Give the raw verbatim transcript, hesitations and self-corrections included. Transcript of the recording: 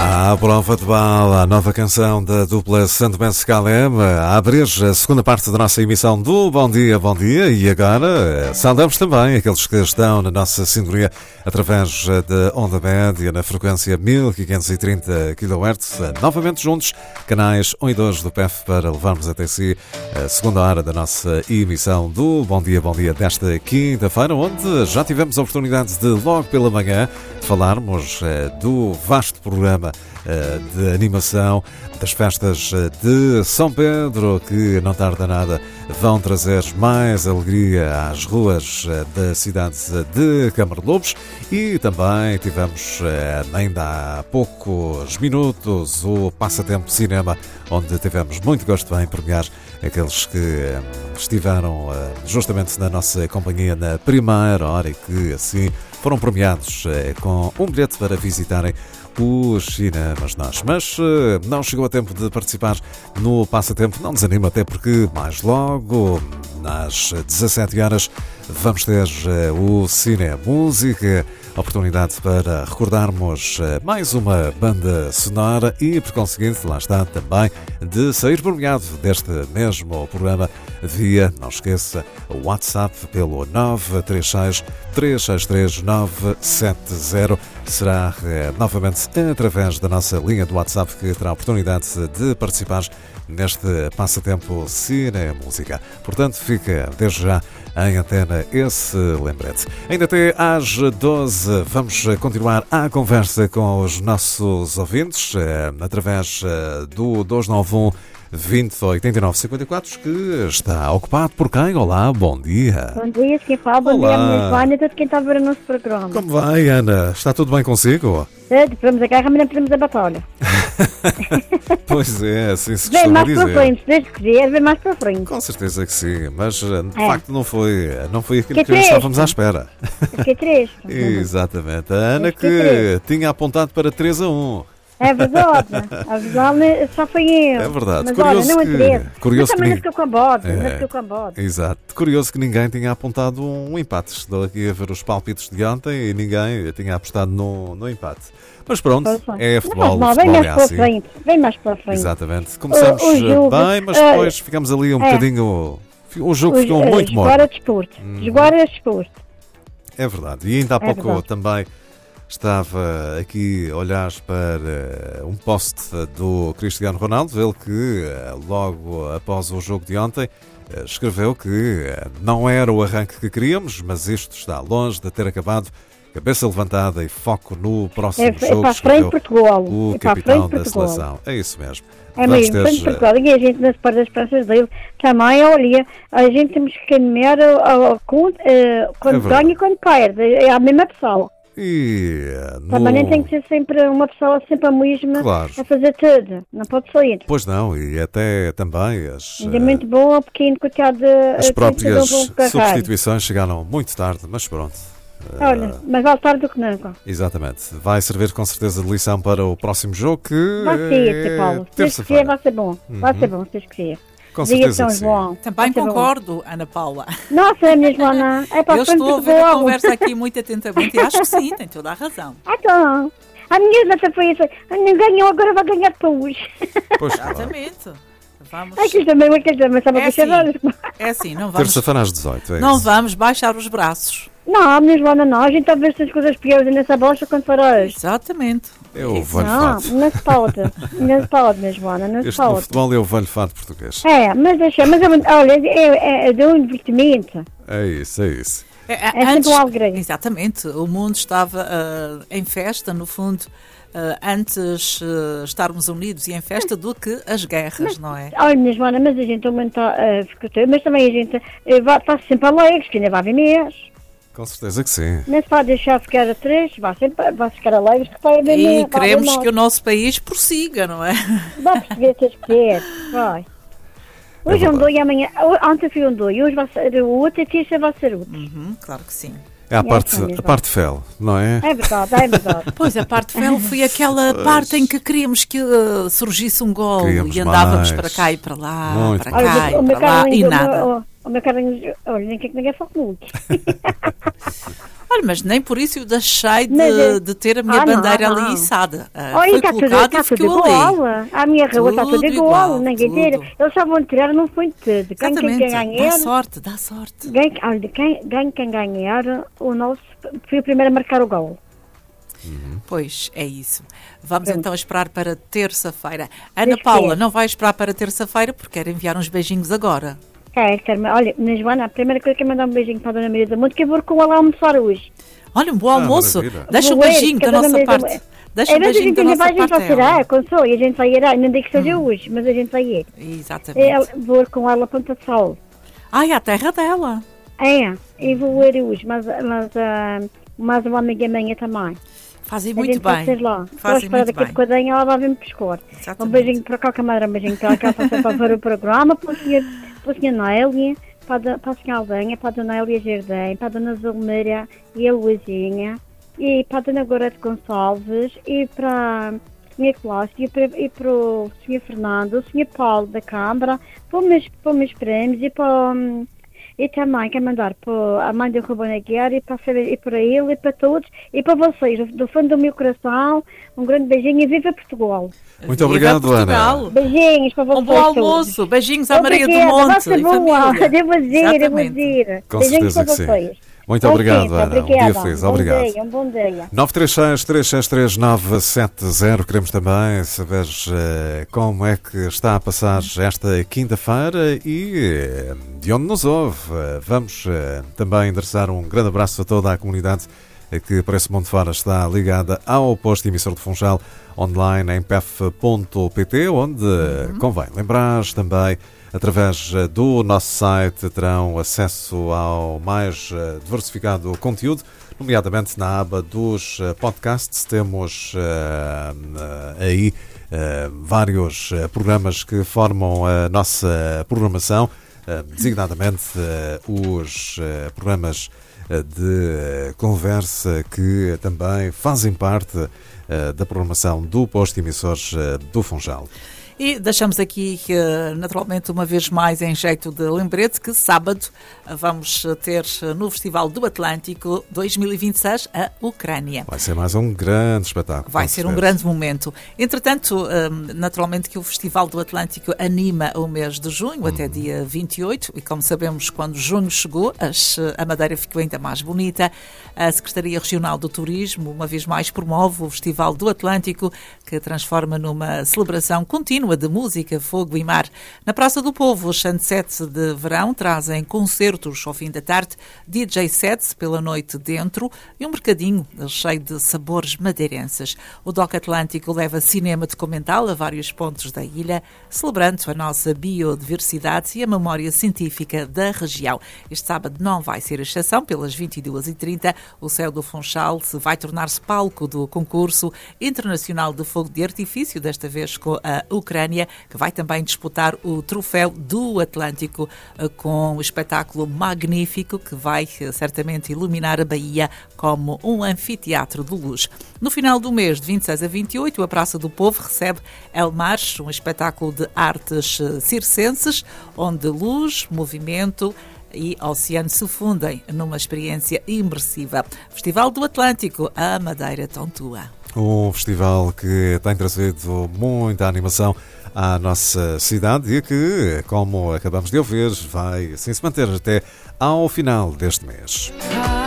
À prova de bala, a nova canção da dupla Santo Bense Caleb, a abrir a segunda parte da nossa emissão do Bom Dia, Bom Dia. E agora saudamos também aqueles que estão na nossa sintonia através da onda média na frequência mil quinhentos e trinta quilohertz, novamente juntos, canais um e dois do P E F, para levarmos até si a segunda hora da nossa emissão do Bom Dia, Bom Dia desta quinta-feira, onde já tivemos a oportunidade de, logo pela manhã, falarmos do vasto programa de animação das festas de São Pedro, que não tarda nada vão trazer mais alegria às ruas da cidade de Camarlobos. E também tivemos ainda há poucos minutos o Passatempo Cinema, onde tivemos muito gosto em premiar aqueles que estiveram justamente na nossa companhia na primeira hora e que assim foram premiados com um bilhete para visitarem os cinemas nós. Mas uh, não chegou a tempo de participar no Passatempo. Não desanima, até porque mais logo, às dezassete horas, vamos ter uh, o Cine Música, oportunidade para recordarmos uh, mais uma banda sonora e, por conseguinte, lá está também de sair premiado deste mesmo programa via, não esqueça, o WhatsApp pelo nove três seis, três seis três, nove sete zero. Será eh, novamente através da nossa linha do WhatsApp que terá a oportunidade de participar neste Passatempo Cine Música. Portanto, fica desde já em antena esse lembrete. Ainda até às doze vamos continuar a conversa com os nossos ouvintes eh, através eh, do dois nove um, vinte, oitenta e nove, cinquenta e quatro, que está ocupado por quem? Olá, bom dia. Bom dia, senhor Paulo, bom dia, minha Joana, tudo quem está a ver o nosso programa. Como vai, Ana? Está tudo bem consigo? Tudo, podemos a guerra, mas não podemos a batalha. Pois é, assim se vem costuma mais dizer. para frente, desde que quiser, vem mais para frente. Com certeza que sim, mas de é. facto não foi, não foi aquilo que, que estávamos à espera. Fiquei triste. Exatamente, a Ana que tinha apontado para três a um. É verdade, a verdade só foi eu. É verdade, mas curioso olha, não interessa. que... Curioso mas também que não ficou com a bode, é, não ficou com a bode. Exato, curioso que ninguém tinha apontado um empate. Estou aqui a ver os palpites de ontem e ninguém tinha apostado no, no empate. Mas pronto, é futebol, não, o vem futebol mais é para assim. frente, vem mais para frente. Exatamente, começamos o, o jogo, bem, mas depois uh, ficamos ali um é, bocadinho... O jogo o, ficou uh, muito morno. Agora desporto, hum. agora desporto. É verdade, e ainda há pouco é também... Estava aqui a olhar para um post do Cristiano Ronaldo, ele que logo após o jogo de ontem escreveu que não era o arranque que queríamos, mas isto está longe de ter acabado. Cabeça levantada e foco no próximo é, jogo. É para a frente Portugal. O é capitão da Portugal. Seleção. É isso mesmo. É mesmo, frente ter... Portugal. E a gente nas partes das esperanças dele também, olha, a gente temos que caminhar quando é ganha e quando perde. É a mesma pessoa. E no... Também nem tem que ser sempre uma pessoa sempre a mesma, claro, a fazer tudo, não pode sair. Pois não, e até também as... É muito bom, pequeno, coitado de... As próprias substituições chegaram muito tarde, mas pronto. Olha, mas vale tarde do que nunca. Exatamente, vai servir com certeza de lição para o próximo jogo que... Vai ser, Paulo, se Deus quiser vai ser bom, uhum. vai ser bom, se Deus quiser. Com certeza que sim. Também concordo, bom. Ana Paula. Nossa, minha Joana, é para eu estou a ver a conversa aqui muito atentamente e acho que sim, tem toda a razão. Então, a minha nota foi isso, não ganhou, agora vai ganhar depois. Pois, exatamente. Vamos... É que também, que também, sabe é, assim, é assim, não vamos... Terça-feira às dezoito, é Não isso. vamos baixar os braços. Não, minha Joana, não, a gente está a ver estas coisas piores nessa bolsa quando for hoje. Exatamente. É o velho Não, fado. não se pode, não se pode, minha Joana, não se este pode. Este futebol é o velho fado português. É, mas deixa, mas olha, é, é de um divertimento. É isso, é isso. É, é antes, sempre um alegria. Exatamente, o mundo estava uh, em festa, no fundo, uh, antes uh, estarmos unidos e em festa do que as guerras, mas, não é? Olha, minha Joana, mas a gente aumenta, uh, mas também a gente uh, está sempre alegre, que ainda vai haver mês. Com certeza que sim. Não se pode deixar ficar a três, vai, sempre, vai ficar alegre que vai haver E mês. queremos que o nosso país prossiga, não é? Vai perceber se quer, vai. Hoje é um dois e amanhã, ontem foi um dois, hoje vai ser o outro e terça vai ser outro. Uhum, claro que sim. É a parte, a parte fel, não é? É verdade, é verdade. Pois, a parte fel foi aquela pois. parte em que queríamos que uh, surgisse um gol queríamos e andávamos mais. para cá e para lá, muito para cá olha, e para lá e nada. O, o meu carinho, olha, nem que ninguém fala muito. Olha, mas nem por isso eu deixei de, Mas, de ter a minha ah, não, bandeira não. ali içada. Ah, Olha, foi está tudo, colocada está e ficou tudo igual. ali. A minha rua está tudo Tudo igual. igual, Ninguém tira. tudo. Eles só vão tirar no fundo de quem, quem, Exatamente, quem dá ganhar. sorte, dá sorte. Ganha, olha, quem, ganha quem ganhar, o nosso foi o primeiro a marcar o gol. Pois, é isso. Vamos Pronto. então esperar para terça-feira. Ana Deixa Paula, ver. não vai esperar para terça-feira porque quer enviar uns beijinhos agora. É, quero, olha, na Joana, a primeira coisa que é mandar um beijinho para a Dona Maria do Mundo, que eu vou com ela almoçar hoje. Olha, um bom Ah, almoço. maravilha. Deixa um Vou ir, beijinho que da a Dona nossa Maria do parte. Mundo- Deixa É, um mas a beijinho gente da ainda vai, a nossa gente vai parte. a tirar, ela. com sou, e a gente vai ir, ainda digo que seja hoje, mas a gente vai ir. Exatamente. É, vou com ela a Ponta de Sol. Ai, a terra dela. É, e vou ir hoje, mas, mas, ah, mas uma amiga minha também. Fazem A muito gente vai ser bem. lá. Estou à Fazem espera muito daqui de bem. bocadinho, ela vai vir-me pescar. Um Exatamente. beijinho para cá, camarada, um beijinho para cá, para sempre a ver o programa, para o senhor, para o senhor Nélia, para a, do- para a senhora Aldenha, para a dona Nélia Jardim, para a dona Zulmeira e a Luizinha, e para a dona Gorete Gonçalves, e para a senhora Cláudia, e para, e para o senhor Fernando, o senhor Paulo da Câmara, para os meus, para os meus primos, e para... hum, E também quero mandar para a mãe do Rubão Aguiar e para, a Febe- e para ele e para todos e para vocês, do, do fundo do meu coração, um grande beijinho e viva Portugal. Muito Viva obrigado, Portugal. Ana. Beijinhos para vocês Um bom todos. almoço. Beijinhos à Maria do Obrigada, Monte. vai ser e boa. família. Devo dizer, devo Exatamente. dizer. Com Beijinhos certeza para que sim. vocês. Muito Com obrigado, licença, Ana. Um obrigada. dia feliz. Bom Obrigado. dia, um bom dia. nove três seis, três seis três, nove sete zero. Queremos também saber eh, como é que está a passar esta quinta-feira e eh, de onde nos ouve. Eh, Vamos eh, também endereçar um grande abraço a toda a comunidade eh, que para esse mundo fora está ligada ao posto emissor de Funchal online em p f ponto p t, onde eh, convém lembrar também através eh, do nosso site terão acesso ao mais eh, diversificado conteúdo, nomeadamente na aba dos eh, podcasts. Temos eh, eh, aí eh, vários eh, programas que formam a nossa programação, eh, designadamente eh, os eh, programas eh, de conversa que também fazem parte eh, da programação do posto emissores eh, do Funchal. E deixamos aqui, eh, naturalmente, uma vez mais em jeito de lembrete, que sábado eh, vamos ter eh, no Festival do Atlântico dois mil e vinte e seis a Ucrânia. Vai ser mais um grande espetáculo. Vai com ser um certeza. grande momento. Entretanto, hum, naturalmente que o Festival do Atlântico anima o mês de junho, até dia vinte e oito, e como sabemos, quando junho chegou, as- a Madeira ficou ainda mais bonita. A Secretaria Regional do Turismo, uma vez mais, promove o Festival do Atlântico, que transforma numa celebração contínua de música, fogo e mar. Na Praça do Povo, os sunsets de verão trazem concertos ao fim da tarde, D J sets pela noite dentro e um mercadinho cheio de sabores madeirenses. O D O C Atlântico leva cinema documental a vários pontos da ilha, celebrando a nossa biodiversidade e a memória científica da região. Este sábado não vai ser exceção, pelas vinte e duas e trinta, o céu do Funchal vai tornar-se palco do concurso internacional de fogo de artifício, desta vez com a Ucrânia, que vai também disputar o troféu do Atlântico eh, com um espetáculo magnífico que vai eh, certamente iluminar a Bahia como um anfiteatro de luz. No final do mês, de vinte e seis a vinte e oito, a Praça do Povo recebe El Marche, um espetáculo de artes eh, circenses, onde luz, movimento e oceano se fundem numa experiência imersiva. Festival do Atlântico, a Madeira Tontua. Um festival que tem trazido muita animação à nossa cidade e que, como acabamos de ouvir, vai assim se manter até ao final deste mês.